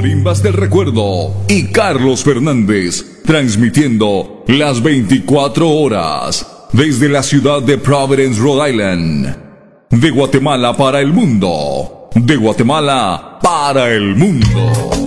Marimbas del Recuerdo y Carlos Fernández, transmitiendo las 24 horas desde la ciudad de Providence, Rhode Island. De Guatemala para el mundo. De Guatemala para el mundo.